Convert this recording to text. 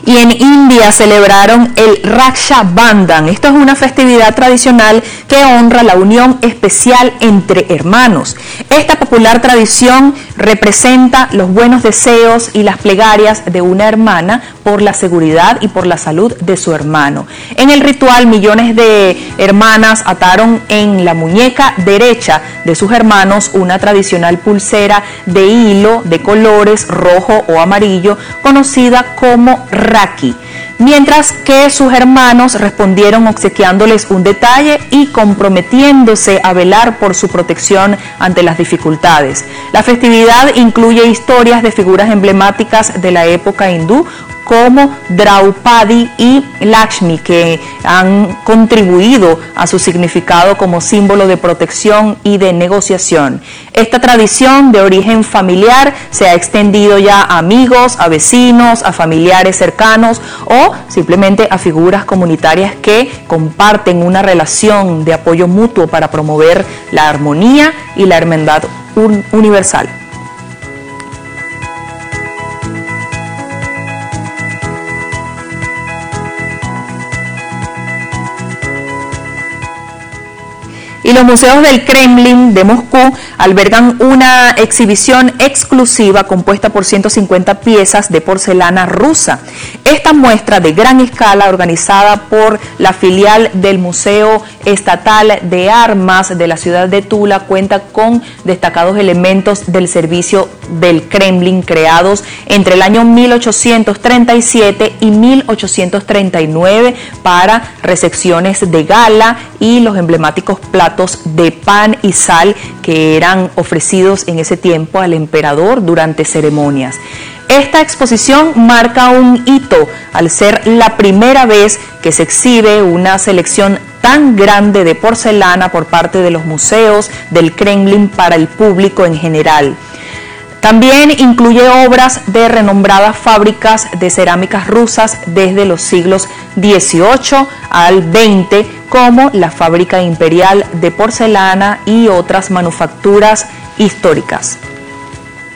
Y en India celebraron el Raksha Bandhan. Esto es una festividad tradicional que honra la unión especial entre hermanos. Esta popular tradición representa los buenos deseos y las plegarias de una hermana por la seguridad y por la salud de su hermano. En el ritual, millones de hermanas ataron en la muñeca derecha de sus hermanos una tradicional pulsera de hilo de colores rojo o amarillo, conocida como Rakhi, mientras que sus hermanos respondieron obsequiándoles un detalle y comprometiéndose a velar por su protección ante las dificultades. La festividad incluye historias de figuras emblemáticas de la época hindú como Draupadi y Lakshmi, que han contribuido a su significado como símbolo de protección y de negociación. Esta tradición de origen familiar se ha extendido ya a amigos, a vecinos, a familiares cercanos o simplemente a figuras comunitarias que comparten una relación de apoyo mutuo para promover la armonía y la hermandad universal. Y los museos del Kremlin de Moscú albergan una exhibición exclusiva compuesta por 150 piezas de porcelana rusa. Esta muestra de gran escala, organizada por la filial del Museo Estatal de Armas de la ciudad de Tula, cuenta con destacados elementos del servicio del Kremlin creados entre el año 1837 y 1839 para recepciones de gala y los emblemáticos platos de pan y sal que eran ofrecidos en ese tiempo al emperador durante ceremonias. Esta exposición marca un hito al ser la primera vez que se exhibe una selección tan grande de porcelana por parte de los museos del Kremlin para el público en general. También incluye obras de renombradas fábricas de cerámicas rusas desde los siglos XVIII al XX, como la Fábrica Imperial de Porcelana y otras manufacturas históricas.